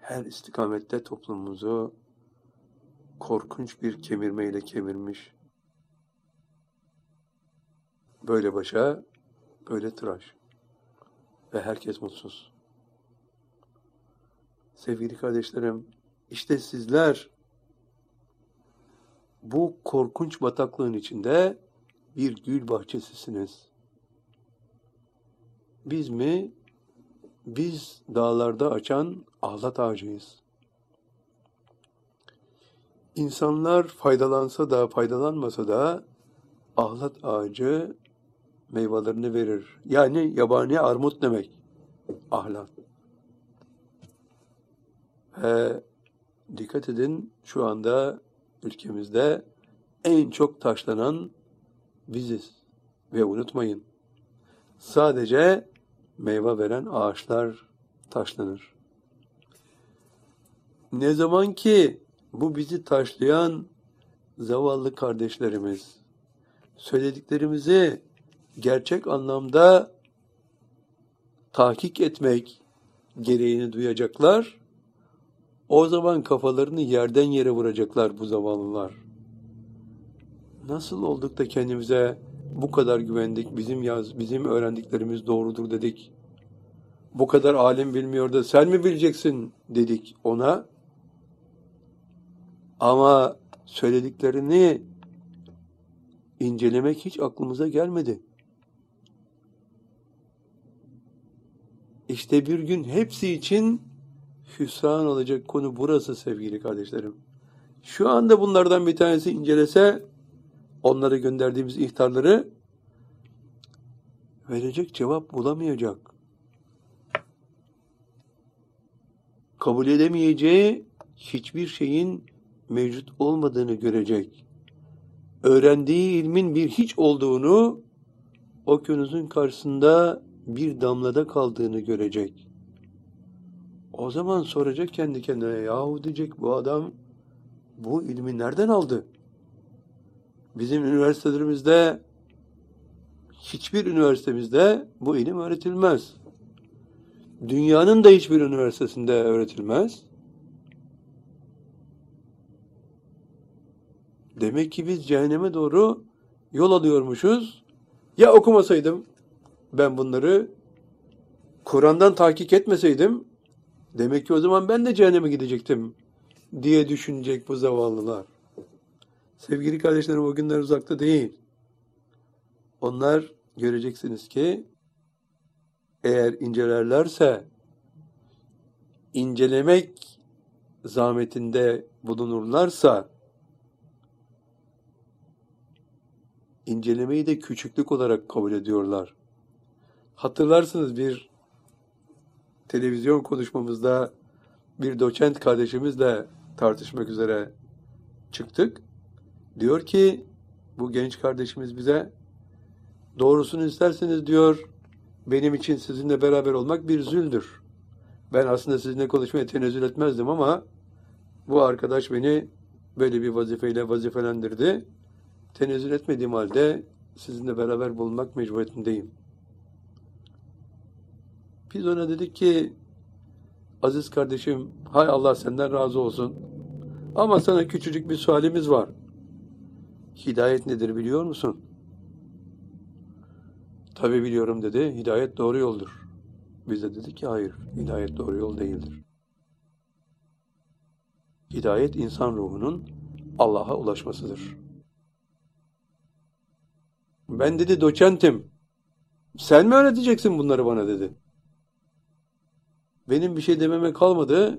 her istikamette toplumumuzu korkunç bir kemirmeyle kemirmiş. Böyle başa, böyle tıraş. Ve herkes mutsuz. Sevgili kardeşlerim, işte sizler bu korkunç bataklığın içinde bir gül bahçesisiniz. Biz mi? Biz dağlarda açan ahlat ağacıyız. İnsanlar faydalansa da faydalanmasa da ahlat ağacı meyvelerini verir. Yani yabani armut demek. Ahlat. Ve dikkat edin, şu anda ülkemizde en çok taşlanan biziz. Ve unutmayın, sadece meyve veren ağaçlar taşlanır. Ne zaman ki bu bizi taşlayan zavallı kardeşlerimiz söylediklerimizi gerçek anlamda tahkik etmek gereğini duyacaklar, o zaman kafalarını yerden yere vuracaklar bu zavallılar. Nasıl olduk da kendimize bu kadar güvendik, bizim öğrendiklerimiz doğrudur dedik. Bu kadar alim bilmiyor da sen mi bileceksin dedik ona. Ama söylediklerini incelemek hiç aklımıza gelmedi. İşte bir gün hepsi için hüsran olacak konu burası sevgili kardeşlerim. Şu anda bunlardan bir tanesi incelese onlara gönderdiğimiz ihtarları verecek cevap bulamayacak. Kabul edemeyeceği hiçbir şeyin mevcut olmadığını görecek. Öğrendiği ilmin bir hiç olduğunu, okyanusun karşısında bir damlada kaldığını görecek. O zaman soracak kendi kendine, yahu diyecek, bu adam bu ilmi nereden aldı? Bizim üniversitelerimizde, hiçbir üniversitemizde bu ilim öğretilmez. Dünyanın da hiçbir üniversitesinde öğretilmez. Demek ki biz cehenneme doğru yol alıyormuşuz. Ya okumasaydım ben bunları, Kur'an'dan tahkik etmeseydim, demek ki o zaman ben de cehenneme gidecektim diye düşünecek bu zavallılar. Sevgili kardeşlerim, o günler uzakta değil. Onlar göreceksiniz ki eğer incelerlerse, incelemek zahmetinde bulunurlarsa, incelemeyi de küçüklük olarak kabul ediyorlar. Hatırlarsınız, bir televizyon konuşmamızda bir doçent kardeşimizle tartışmak üzere çıktık. Diyor ki bu genç kardeşimiz bize, doğrusunu isterseniz diyor, benim için sizinle beraber olmak bir züldür. Ben aslında sizinle konuşmaya tenezzül etmezdim ama bu arkadaş beni böyle bir vazifeyle vazifelendirdi. Tenezzül etmediğim halde sizinle beraber bulunmak mecburiyetindeyim. Biz ona dedik ki, aziz kardeşim, hay Allah senden razı olsun. Ama sana küçücük bir sualimiz var. Hidayet nedir biliyor musun? Tabii biliyorum dedi. Hidayet doğru yoldur. Biz de dedik ki hayır, hidayet doğru yol değildir. Hidayet insan ruhunun Allah'a ulaşmasıdır. Ben dedi doçentim. Sen mi öğreteceksin bunları bana dedi. Benim bir şey dememe kalmadı.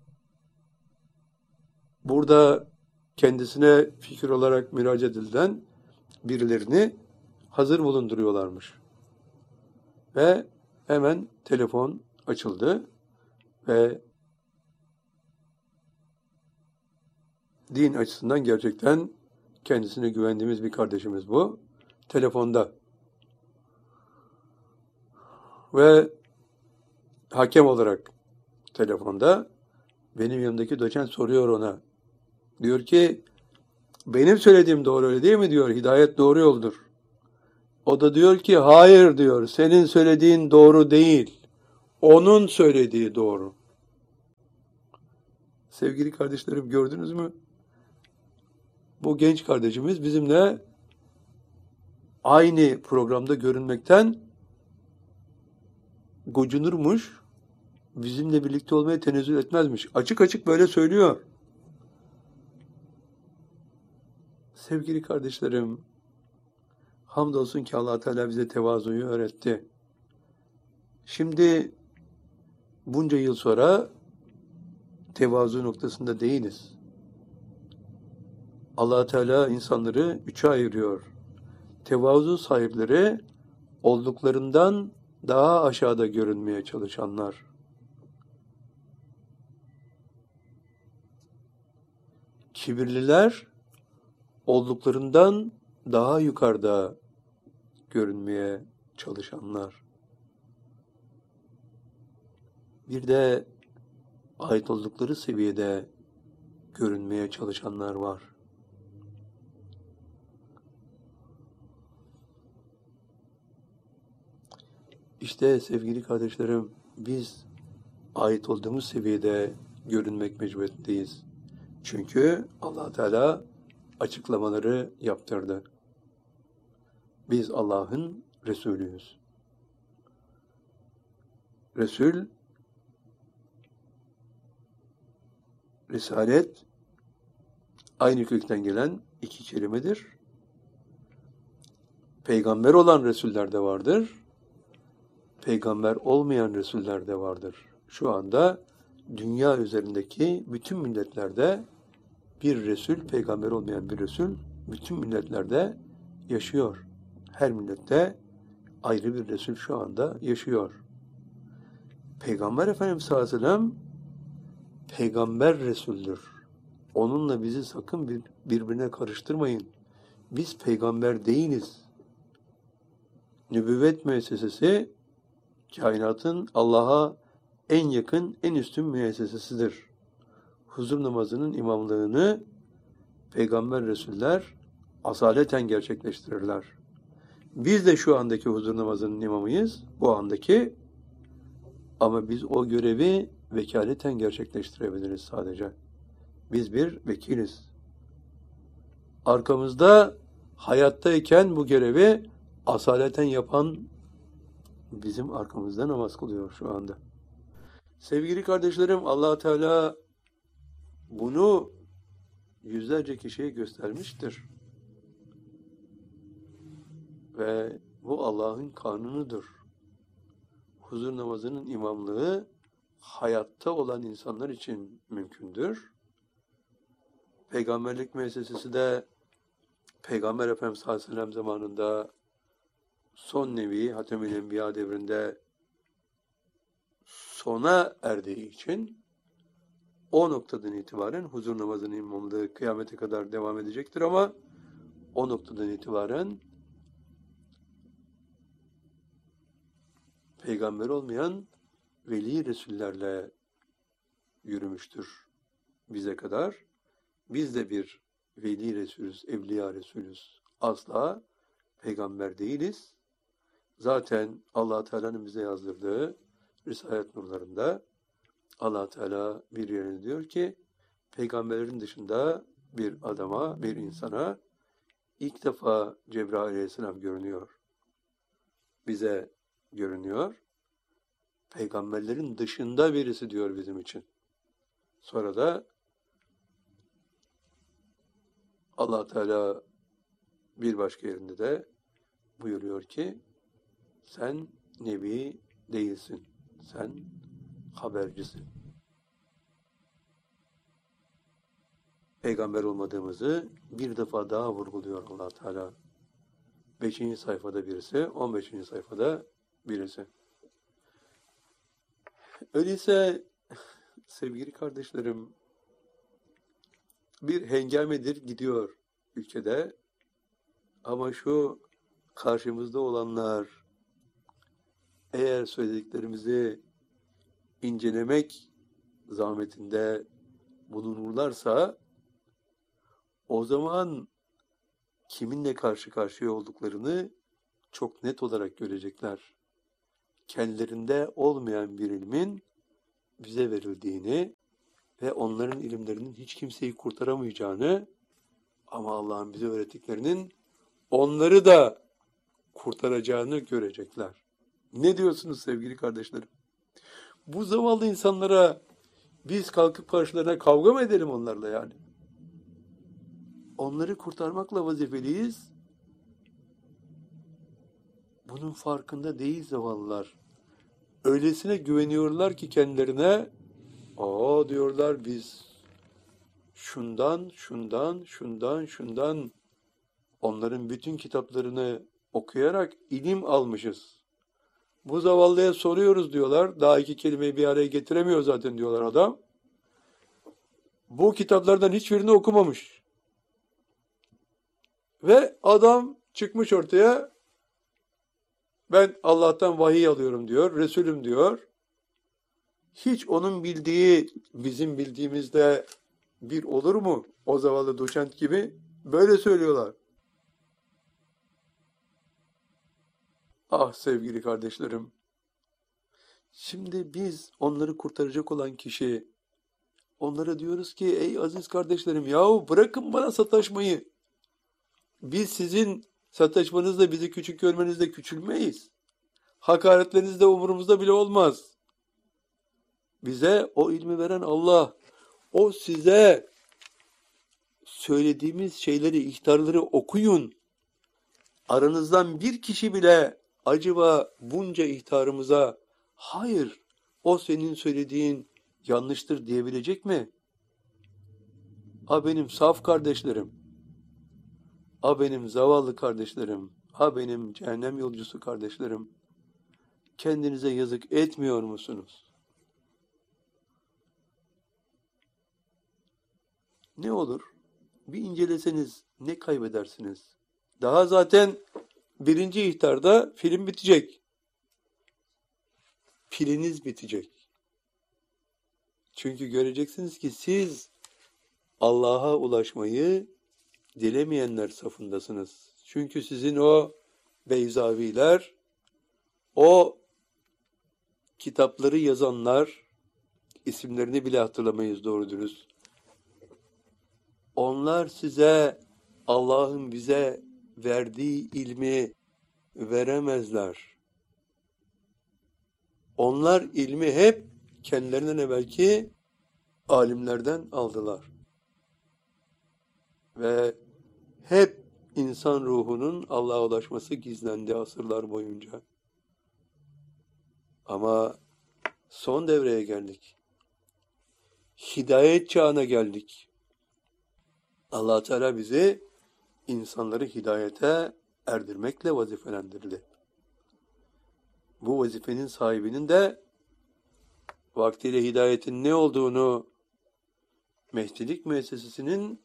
Burada kendisine fikir olarak müracaat edilen birilerini hazır bulunduruyorlarmış. Ve hemen telefon açıldı ve din açısından gerçekten kendisine güvendiğimiz bir kardeşimiz bu. Telefonda. Ve hakem olarak telefonda benim yanımdaki doçent soruyor ona. Diyor ki, benim söylediğim doğru öyle değil mi diyor, hidayet doğru yoldur. O da diyor ki, hayır diyor, senin söylediğin doğru değil. Onun söylediği doğru. Sevgili kardeşlerim, gördünüz mü? Bu genç kardeşimiz bizimle aynı programda görünmekten gocunurmuş, bizimle birlikte olmaya tenezzül etmezmiş. Açık açık böyle söylüyor. Sevgili kardeşlerim, hamdolsun ki Allah Teala bize tevazuyu öğretti. Şimdi bunca yıl sonra tevazu noktasında değiliz. Allah Teala insanları üçe ayırıyor. Tevazu sahipleri olduklarından daha aşağıda görünmeye çalışanlar. Kibirliler olduklarından daha yukarıda görünmeye çalışanlar. Bir de ait oldukları seviyede görünmeye çalışanlar var. İşte sevgili kardeşlerim, biz ait olduğumuz seviyede görünmek mecburiyetindeyiz. Çünkü Allah Teala açıklamaları yaptırdı. Biz Allah'ın Resulüyüz. Resul, Risalet, aynı kökten gelen iki kelimedir. Peygamber olan Resuller de vardır. Peygamber olmayan Resuller de vardır. Şu anda dünya üzerindeki bütün milletlerde bir Resul, peygamber olmayan bir Resul, bütün milletlerde yaşıyor. Her millette ayrı bir Resul şu anda yaşıyor. Peygamber Efendimiz sallallahu aleyhi ve sellem peygamber Resul'dür. Onunla bizi sakın birbirine karıştırmayın. Biz peygamber değiliz. Nübüvvet müessesesi kainatın Allah'a en yakın, en üstün müessesesidir. Huzur namazının imamlığını peygamber Resuller asaleten gerçekleştirirler. Biz de şu andaki huzur namazının imamıyız, bu andaki, ama biz o görevi vekaleten gerçekleştirebiliriz sadece. Biz bir vekiliz. Arkamızda hayattayken bu görevi asaleten yapan bizim arkamızda namaz kılıyor şu anda. Sevgili kardeşlerim, Allah Teala bunu yüzlerce kişiye göstermiştir. Ve bu Allah'ın kanunudur. Huzur namazının imamlığı hayatta olan insanlar için mümkündür. Peygamberlik müessesesi de Peygamber Efendimiz sallallahu aleyhi ve sellem zamanında son nevi Hatemül Enbiya devrinde sona erdiği için o noktadan itibaren huzur namazının imamlığı kıyamete kadar devam edecektir, ama o noktadan itibaren peygamber olmayan veli resullerle yürümüştür bize kadar. Biz de bir veli resulüz, evliya resulüz. Asla peygamber değiliz. Zaten Allah Teala'nın bize yazdırdığı Risalet nurlarında Allah Teala bir yerine diyor ki, peygamberlerin dışında bir adama, bir insana ilk defa Cebrail aleyhisselam görünüyor. Bize görünüyor. Peygamberlerin dışında birisi diyor bizim için. Sonra da Allah Teala bir başka yerinde de buyuruyor ki, sen nebi değilsin, sen habercisin. Peygamber olmadığımızı bir defa daha vurguluyor Allah Teala. 5. sayfada birisi, 15. sayfada birisi. Öyleyse sevgili kardeşlerim, bir hengamedir gidiyor ülkede, ama şu karşımızda olanlar eğer söylediklerimizi incelemek zahmetinde bulunurlarsa, o zaman kiminle karşı karşıya olduklarını çok net olarak görecekler. Kendilerinde olmayan bir ilmin bize verildiğini, ve onların ilimlerinin hiç kimseyi kurtaramayacağını ama Allah'ın bize öğrettiklerinin onları da kurtaracağını görecekler. Ne diyorsunuz sevgili kardeşlerim? Bu zavallı insanlara biz kalkıp karşılarına kavga mı edelim onlarla yani? Onları kurtarmakla vazifeliyiz. Bunun farkında değil zavallılar. Öylesine güveniyorlar ki kendilerine, diyorlar biz şundan onların bütün kitaplarını okuyarak ilim almışız. Bu zavallıya soruyoruz diyorlar. Daha iki kelimeyi bir araya getiremiyor zaten diyorlar adam. Bu kitaplardan hiçbirini okumamış. Ve adam çıkmış ortaya, ben Allah'tan vahiy alıyorum diyor, Resulüm diyor. Hiç onun bildiği bizim bildiğimizde bir olur mu? O zavallı doçent gibi böyle söylüyorlar. Ah sevgili kardeşlerim. Şimdi biz onları kurtaracak olan kişi, onlara diyoruz ki ey aziz kardeşlerim yahu bırakın bana sataşmayı. Biz sizin sataşmanızla bizi küçük görmenizle küçülmeyiz. Hakaretleriniz de umurumuzda bile olmaz. Bize o ilmi veren Allah, o size söylediğimiz şeyleri, ihtarları okuyun. Aranızdan bir kişi bile acaba bunca ihtarımıza hayır, o senin söylediğin yanlıştır diyebilecek mi? Ha benim saf kardeşlerim, ha benim zavallı kardeşlerim, ha benim cehennem yolcusu kardeşlerim, kendinize yazık etmiyor musunuz? Ne olur? Bir inceleseniz ne kaybedersiniz? Daha zaten birinci ihtarda film bitecek. Piliniz bitecek. Çünkü göreceksiniz ki siz Allah'a ulaşmayı dilemeyenler safındasınız. Çünkü sizin o beyzaviler, o kitapları yazanlar, isimlerini bile hatırlamayız doğru dürüst. Onlar size Allah'ın bize verdiği ilmi veremezler. Onlar ilmi hep kendilerinden evvelki alimlerden aldılar. Ve hep insan ruhunun Allah'a ulaşması gizlendi asırlar boyunca. Ama son devreye geldik. Hidayet çağına geldik. Allah Teala bizi insanları hidayete erdirmekle vazifelendirdi. Bu vazifenin sahibinin de vaktiyle hidayetin ne olduğunu, Mehdilik müessesesinin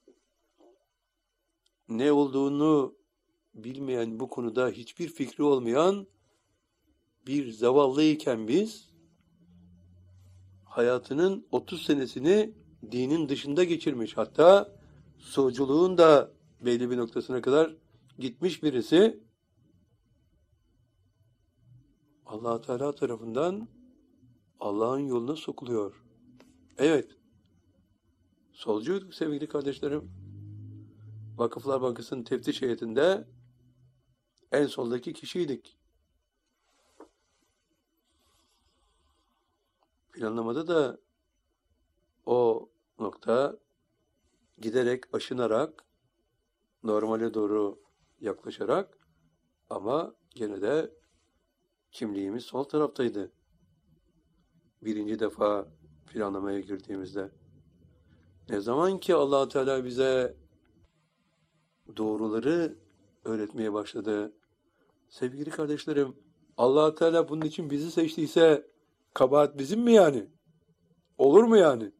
ne olduğunu bilmeyen, bu konuda hiçbir fikri olmayan bir zavallıyken biz hayatının 30 senesini dinin dışında geçirmiş, hatta solculuğun da belli bir noktasına kadar gitmiş birisi Allah Teala tarafından Allah'ın yoluna sokuluyor. Evet, solcuyduk sevgili kardeşlerim. Vakıflar Bankası'nın teftiş heyetinde en soldaki kişiydik. Planlamada da o nokta giderek aşınarak, normale doğru yaklaşarak ama gene de kimliğimiz sol taraftaydı. Birinci defa planlamaya girdiğimizde. Ne zaman ki Allah Teala bize doğruları öğretmeye başladı. Sevgili kardeşlerim, Allah Teala bunun için bizi seçtiyse kabahat bizim mi yani? Olur mu yani?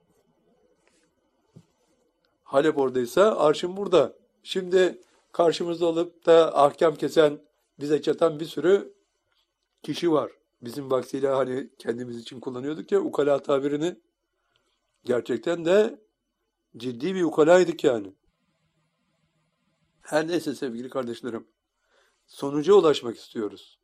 Halep oradaysa arşın burada. Şimdi karşımızda olup da ahkam kesen, bize çatan bir sürü kişi var. Bizim vaktiyle hani kendimiz için kullanıyorduk ya ukala tabirini. Gerçekten de ciddi bir ukalaydık yani. Her neyse sevgili kardeşlerim, sonuca ulaşmak istiyoruz.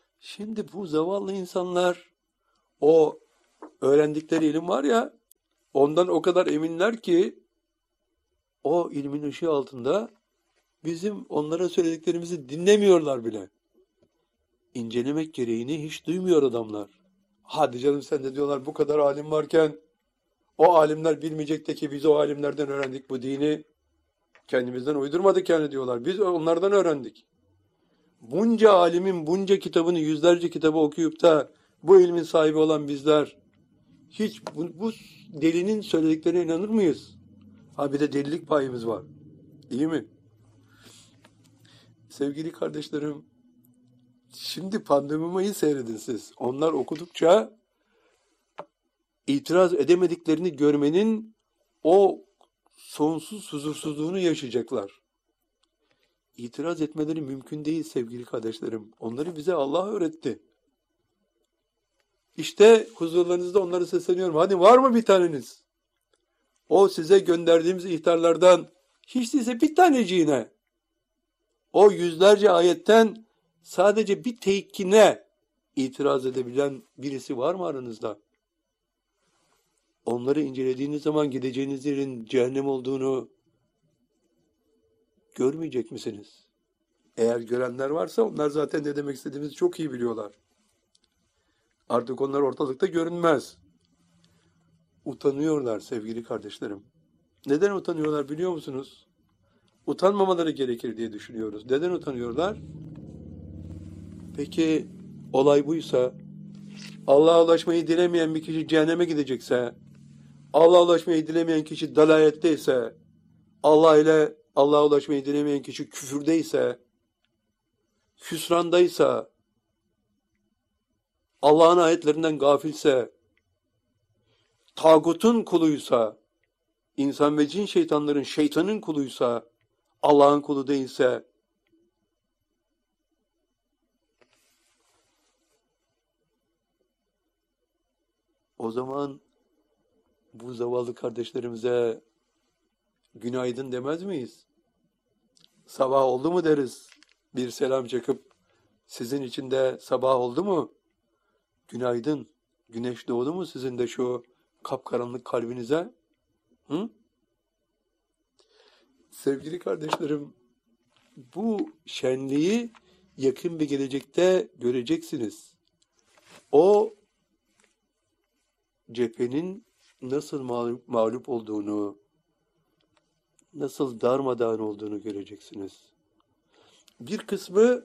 Şimdi bu zavallı insanlar, o öğrendikleri ilim var ya, Ondan o kadar eminler ki o ilmin ışığı altında bizim onlara söylediklerimizi dinlemiyorlar bile. İncelemek gereğini hiç duymuyor adamlar. Hadi canım sen de diyorlar bu kadar alim varken o alimler bilmeyecek de ki biz o alimlerden öğrendik bu dini. Kendimizden uydurmadık yani diyorlar. Biz onlardan öğrendik. Bunca alimin bunca kitabını, yüzlerce kitabı okuyup da bu ilmin sahibi olan bizler hiç bu delinin söylediklerine inanır mıyız? Ha bir de delilik payımız var. İyi mi? Sevgili kardeşlerim, şimdi Pandemima'yı seyredin siz. Onlar okudukça itiraz edemediklerini görmenin o sonsuz huzursuzluğunu yaşayacaklar. İtiraz etmeleri mümkün değil sevgili kardeşlerim. Onları bize Allah öğretti. İşte huzurlarınızda onlara sesleniyorum. Hadi var mı bir taneniz? O size gönderdiğimiz ihtarlardan hiç değilse bir taneciğine, o yüzlerce ayetten sadece bir tekkine itiraz edebilen birisi var mı aranızda? Onları incelediğiniz zaman gideceğiniz yerin cehennem olduğunu görmeyecek misiniz? Eğer görenler varsa onlar zaten ne demek istediğimizi çok iyi biliyorlar. Artık onlar ortalıkta görünmez. Utanıyorlar sevgili kardeşlerim. Neden utanıyorlar biliyor musunuz? Utanmamaları gerekir diye düşünüyoruz. Neden utanıyorlar? Peki olay buysa, Allah'a ulaşmayı dilemeyen bir kişi cehenneme gidecekse, Allah'a ulaşmayı dilemeyen kişi dalaletteyse, Allah'a ulaşmayı dilemeyen kişi küfürdeyse, hüsrandaysa, Allah'ın ayetlerinden gafilse, tağutun kuluysa, insan ve cin şeytanların şeytanın kuluysa, Allah'ın kulu değilse, o zaman bu zavallı kardeşlerimize günaydın demez miyiz? Sabah oldu mu deriz. Bir selam çakıp sizin için de sabah oldu mu? Günaydın. Güneş doğdu mu sizin de şu kapkaranlık kalbinize? Hı? Sevgili kardeşlerim, bu şenliği yakın bir gelecekte göreceksiniz. O cephenin nasıl mağlup olduğunu, nasıl darmadağın olduğunu göreceksiniz. Bir kısmı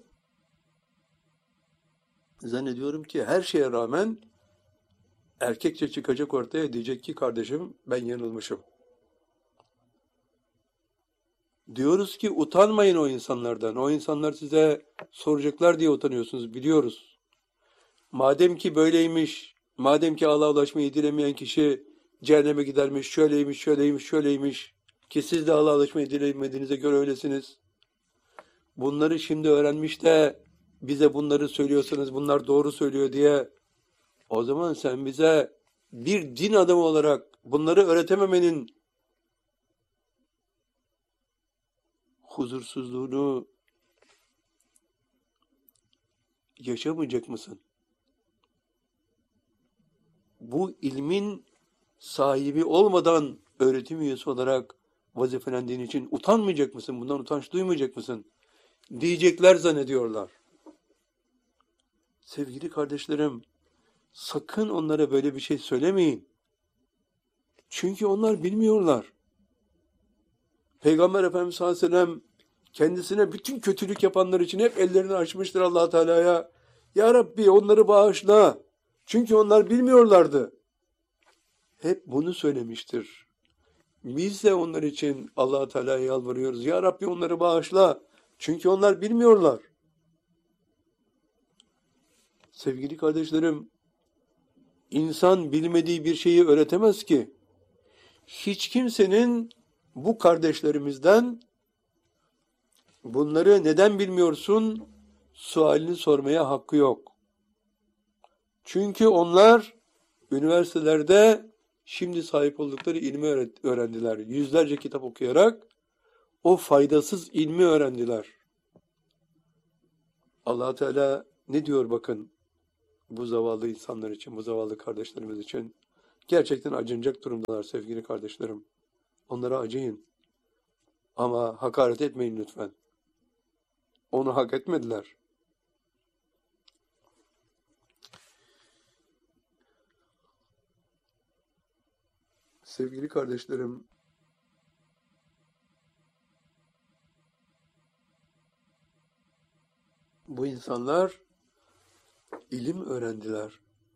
zannediyorum ki her şeye rağmen erkekçe çıkacak ortaya, diyecek ki kardeşim ben yanılmışım. Diyoruz ki utanmayın o insanlardan. O insanlar size soracaklar diye utanıyorsunuz, biliyoruz. Madem ki böyleymiş, madem ki Allah'a ulaşmayı dilemeyen kişi cehenneme gidermiş, şöyleymiş, şöyleymiş, şöyleymiş ki siz de Allah'a ulaşmayı dilemediğinize göre öylesiniz. Bunları şimdi öğrenmiş de bize bunları söylüyorsanız bunlar doğru söylüyor diye, o zaman sen bize bir din adamı olarak bunları öğretememenin huzursuzluğunu yaşamayacak mısın? Bu ilmin sahibi olmadan öğretim üyesi olarak vazifelendiğin için utanmayacak mısın? Bundan utanç duymayacak mısın? Diyecekler zannediyorlar. Sevgili kardeşlerim, sakın onlara böyle bir şey söylemeyin. Çünkü onlar bilmiyorlar. Peygamber Efendimiz sallallahu aleyhi ve sellem kendisine bütün kötülük yapanlar için hep ellerini açmıştır Allah Teala'ya. Ya Rabbi onları bağışla. Çünkü onlar bilmiyorlardı. Hep bunu söylemiştir. Biz de onlar için Allah Teala'ya yalvarıyoruz. Ya Rabbi onları bağışla. Çünkü onlar bilmiyorlar. Sevgili kardeşlerim, insan bilmediği bir şeyi öğretemez ki. Hiç kimsenin bu kardeşlerimizden bunları neden bilmiyorsun sualini sormaya hakkı yok. Çünkü onlar üniversitelerde şimdi sahip oldukları ilmi öğrendiler. Yüzlerce kitap okuyarak o faydasız ilmi öğrendiler. Allah Teala ne diyor bakın bu zavallı insanlar için, bu zavallı kardeşlerimiz için? Gerçekten acınacak durumdalar sevgili kardeşlerim. Onlara acıyın. Ama hakaret etmeyin lütfen. Onu hak etmediler. Sevgili kardeşlerim, bu insanlar ilim öğrendiler.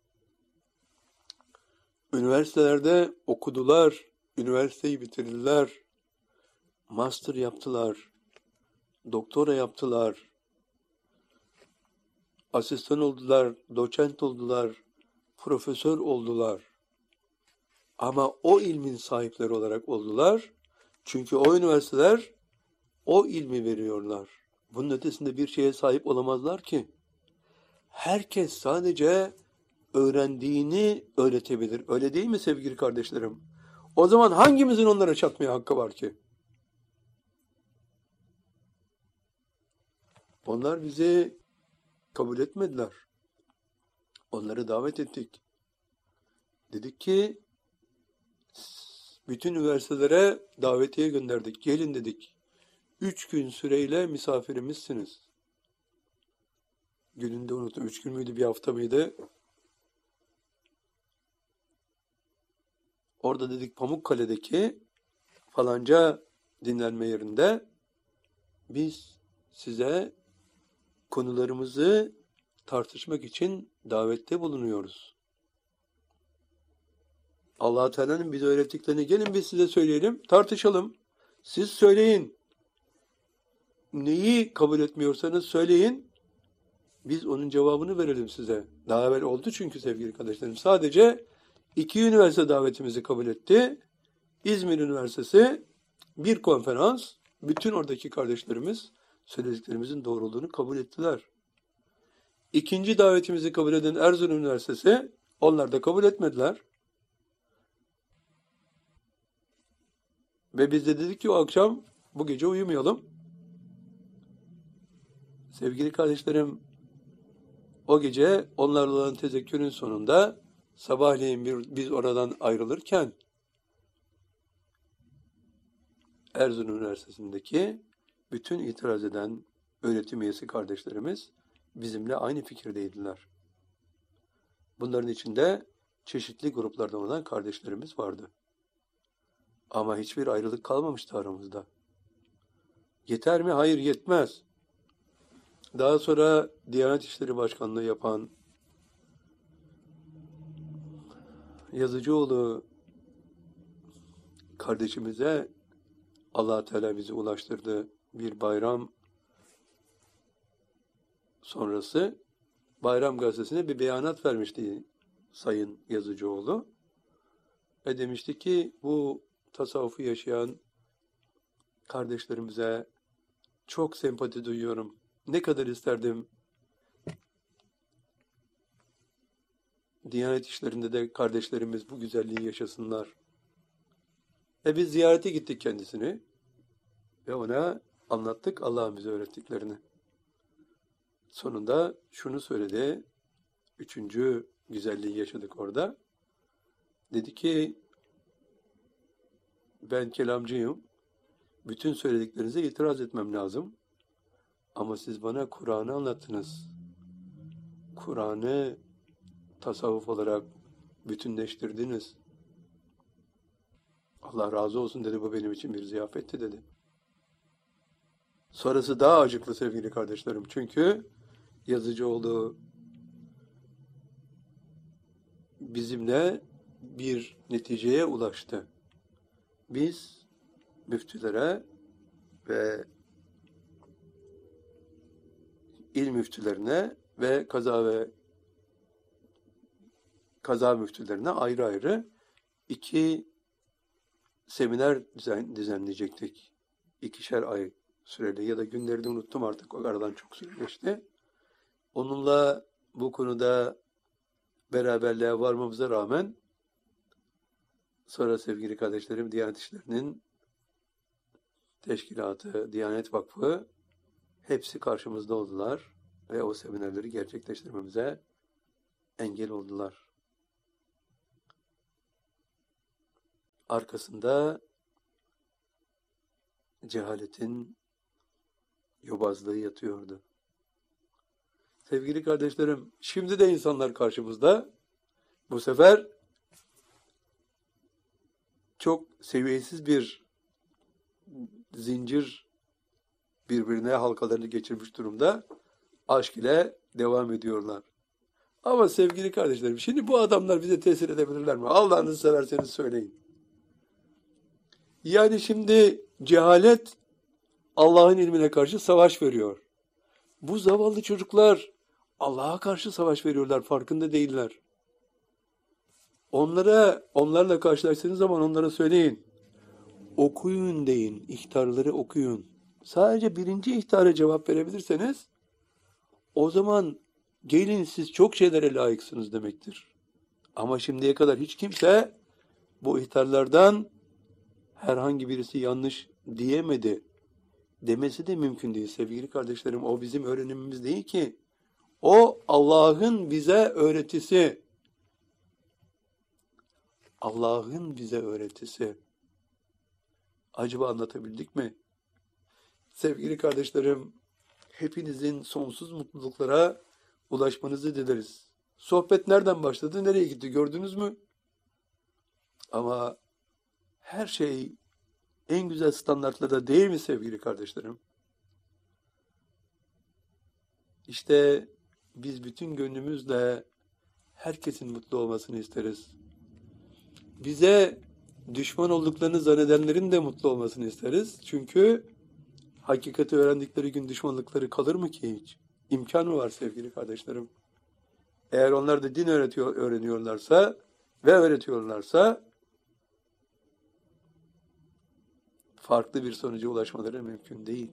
Üniversitelerde okudular, üniversiteyi bitirdiler, master yaptılar, doktora yaptılar, asistan oldular, doçent oldular, profesör oldular. Ama o ilmin sahipleri olarak oldular. Çünkü o üniversiteler o ilmi veriyorlar. Bunun ötesinde bir şeye sahip olamazlar ki. Herkes sadece öğrendiğini öğretebilir. Öyle değil mi sevgili kardeşlerim? O zaman hangimizin onlara çatmaya hakkı var ki? Onlar bizi kabul etmediler. Onları davet ettik. Dedik ki bütün üniversitelere davetiye gönderdik. Gelin dedik. 3 gün süreyle misafirimizsiniz. Gününde unuttum. 3 gün müydü, bir hafta mıydı? Orada dedik Pamukkale'deki falanca dinlenme yerinde biz size konularımızı tartışmak için davette bulunuyoruz. Allah Teala'nın bize öğrettiklerini gelin biz size söyleyelim, tartışalım. Siz söyleyin. Neyi kabul etmiyorsanız söyleyin. Biz onun cevabını verelim size. Daha evvel oldu çünkü sevgili kardeşlerim. Sadece 2 üniversite davetimizi kabul etti. İzmir Üniversitesi bir konferans. Bütün oradaki kardeşlerimiz söylediklerimizin doğruluğunu kabul ettiler. İkinci davetimizi kabul eden Erzurum Üniversitesi, onlar da kabul etmediler. Ve biz de dedik ki o akşam bu gece uyumayalım. Sevgili kardeşlerim, o gece onlarla olan tezekkürün sonunda sabahleyin biz oradan ayrılırken Erzurum Üniversitesi'ndeki bütün itiraz eden öğretim üyesi kardeşlerimiz bizimle aynı fikirdeydiler. Bunların içinde çeşitli gruplardan olan kardeşlerimiz vardı. Ama hiçbir ayrılık kalmamıştı aramızda. Yeter mi? Hayır, yetmez. Daha sonra Diyanet İşleri Başkanlığı yapan Yazıcıoğlu kardeşimize Allah Teala bizi ulaştırdı. Bir bayram sonrası Bayram Gazetesi'ne bir beyanat vermişti Sayın Yazıcıoğlu. Ve demişti ki bu tasavvufu yaşayan kardeşlerimize çok sempati duyuyorum. Ne kadar isterdim Diyanet işlerinde de kardeşlerimiz bu güzelliği yaşasınlar. Ve biz ziyarete gittik kendisini ve ona anlattık Allah'ın bize öğrettiklerini. Sonunda şunu söyledi, 3. güzelliği yaşadık orada. Dedi ki, ben kelamcıyım, bütün söylediklerinize itiraz etmem lazım. Ama siz bana Kur'an'ı anlattınız. Kur'an'ı tasavvuf olarak bütünleştirdiniz. Allah razı olsun dedi, bu benim için bir ziyafetti dedi. Sonrası daha acıklı sevgili kardeşlerim. Çünkü Yazıcıoğlu bizimle bir neticeye ulaştı. Biz müftülere ve il müftülerine ve kaza müftülerine ayrı ayrı 2 seminer düzenleyecektik. 2'şer ay süreli ya da günlerini unuttum artık, o aradan çok süre geçti. Onunla bu konuda beraberliğe varmamıza rağmen sonra sevgili kardeşlerim Diyanet İşleri'nin teşkilatı, Diyanet Vakfı hepsi karşımızda oldular ve o seminerleri gerçekleştirmemize engel oldular. arkasında cehaletin yobazlığı yatıyordu. Sevgili kardeşlerim, şimdi de insanlar karşımızda. Bu sefer çok seviyesiz bir zincir birbirine halkalarını geçirmiş durumda. Aşk ile devam ediyorlar. Ama sevgili kardeşlerim, şimdi bu adamlar bize tesir edebilirler mi? Allah'ınızı severseniz söyleyin. Yani şimdi cehalet Allah'ın ilmine karşı savaş veriyor. Bu zavallı çocuklar Allah'a karşı savaş veriyorlar, farkında değiller. Onlarla karşılaştığınız zaman onlara söyleyin. Okuyun deyin, ihtarları okuyun. Sadece birinci ihtara cevap verebilirseniz, o zaman gelin siz çok şeylere layıksınız demektir. Ama şimdiye kadar hiç kimse bu ihtarlardan herhangi birisi yanlış diyemedi. Demesi de mümkün değil sevgili kardeşlerim. O bizim öğrenimimiz değil ki. O Allah'ın bize öğretisi. Allah'ın bize öğretisi. Acaba anlatabildik mi? Sevgili kardeşlerim, hepinizin sonsuz mutluluklara ulaşmanızı dileriz. Sohbet nereden başladı, nereye gitti gördünüz mü? Ama her şey en güzel standartlarda değil mi sevgili kardeşlerim? İşte biz bütün gönlümüzle herkesin mutlu olmasını isteriz. Bize düşman olduklarını zannedenlerin de mutlu olmasını isteriz. Çünkü hakikati öğrendikleri gün düşmanlıkları kalır mı ki hiç? İmkan mı var sevgili kardeşlerim? Eğer onlar da din öğreniyorlarsa ve öğretiyorlarsa farklı bir sonuca ulaşmaları mümkün değil.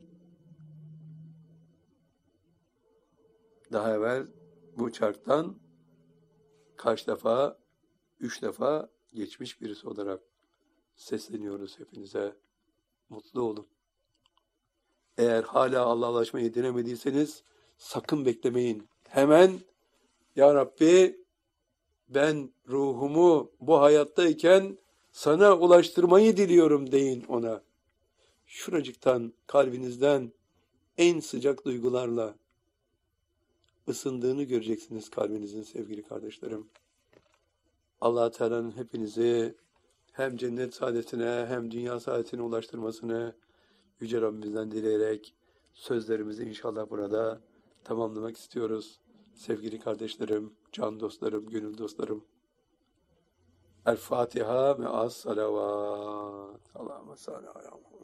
Daha evvel bu çarktan kaç defa, 3 defa geçmiş birisi olarak sesleniyoruz hepinize. Mutlu olun. Eğer hala Allah'laşmayı denemediyseniz sakın beklemeyin. Hemen Ya Rabbi ben ruhumu bu hayattayken sana ulaştırmayı diliyorum deyin ona. Şuracıktan kalbinizden en sıcak duygularla ısındığını göreceksiniz kalbinizin sevgili kardeşlerim. Allah Teala'nın hepinizi hem cennet saadetine hem dünya saadetine ulaştırmasını Yüce Rabbimizden dileyerek sözlerimizi inşallah burada tamamlamak istiyoruz. Sevgili kardeşlerim, can dostlarım, gönül dostlarım. El Fatiha me'as salavat. Allahümme salli ala Muhammed.